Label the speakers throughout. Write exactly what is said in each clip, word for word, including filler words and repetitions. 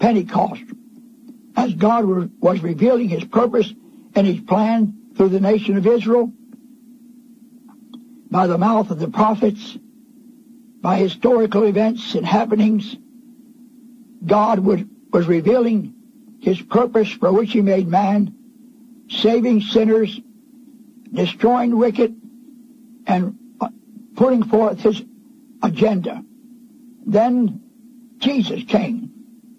Speaker 1: Pentecost, as God was revealing his purpose and his plan through the nation of Israel, by the mouth of the prophets, by historical events and happenings, God would, was revealing his purpose for which he made man, saving sinners, destroying wicked, and putting forth his agenda. Then Jesus came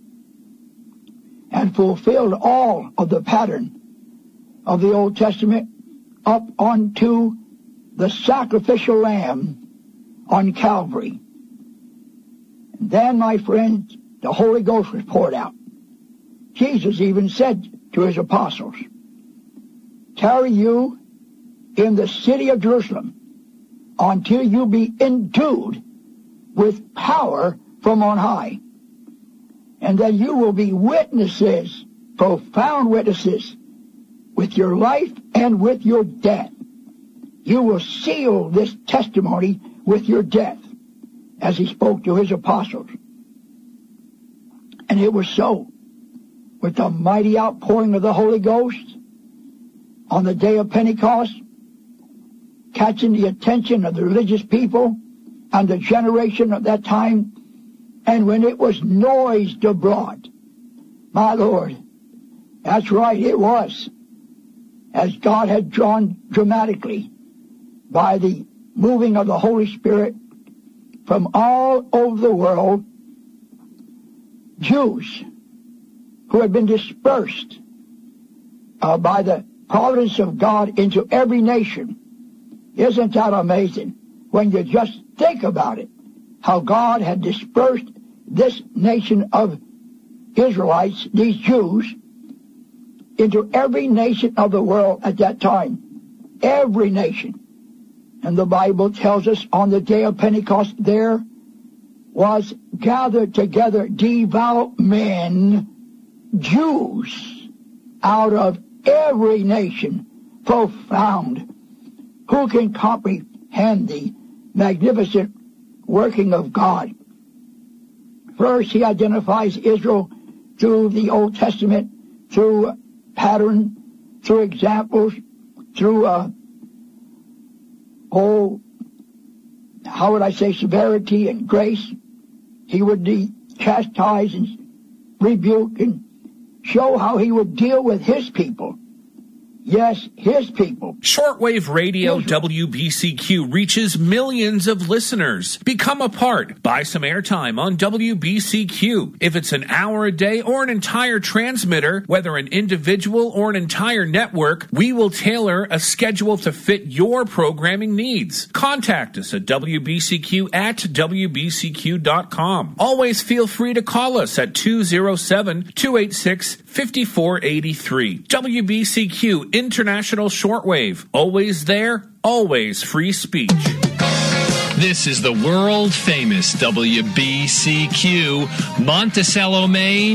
Speaker 1: and fulfilled all of the pattern of the Old Testament up onto the sacrificial lamb on Calvary. And then, my friends, the Holy Ghost was poured out. Jesus even said to his apostles, "Tarry you in the city of Jerusalem until you be endued with power from on high. And then you will be witnesses, profound witnesses, with your life and with your death. You will seal this testimony with your death," as he spoke to his apostles. And it was so. With the mighty outpouring of the Holy Ghost on the day of Pentecost, catching the attention of the religious people and the generation of that time, and when it was noised abroad, my Lord, that's right, it was, as God had drawn dramatically by the moving of the Holy Spirit from all over the world, Jews who had been dispersed uh, by the providence of God into every nation. Isn't that amazing when you just think about it, how God had dispersed this nation of Israelites, these Jews, into every nation of the world at that time. Every nation. And the Bible tells us on the day of Pentecost there was gathered together devout men, Jews, out of every nation, profound. Who can comprehend the magnificent working of God? First, he identifies Israel through the Old Testament, through pattern, through examples, through, uh, oh, how would I say, severity and grace. He would de- chastise and rebuke and show how he would deal with his people. Yes, his people.
Speaker 2: Shortwave Radio W B C Q reaches millions of listeners. Become a part. Buy some airtime on W B C Q. If it's an hour a day or an entire transmitter, whether an individual or an entire network, we will tailor a schedule to fit your programming needs. Contact us at W B C Q at W B C Q dot com. Always feel free to call us at two oh seven, two eight six, five four eight three. W B C Q International Shortwave. Always there, always free speech.
Speaker 3: This is the world famous W B C Q, Monticello, Maine.